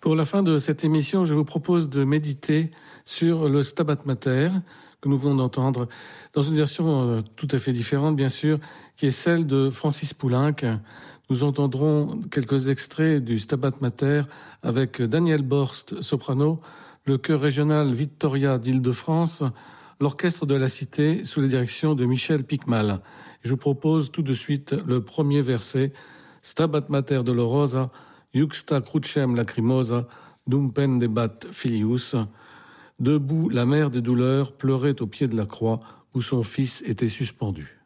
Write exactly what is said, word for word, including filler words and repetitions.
Pour la fin de cette émission, je vous propose de méditer sur le Stabat Mater que nous venons d'entendre dans une version tout à fait différente, bien sûr, qui est celle de Francis Poulenc. Nous entendrons quelques extraits du Stabat Mater avec Daniel Borst, soprano, le chœur régional Victoria d'Île-de-France, l'orchestre de la Cité sous la direction de Michel Picmal. Je vous propose tout de suite le premier verset, Stabat Mater dolorosa, Iuxta crucem lacrimosa, dum pendebat filius. Debout, la mère des douleurs pleurait au pied de la croix où son fils était suspendu.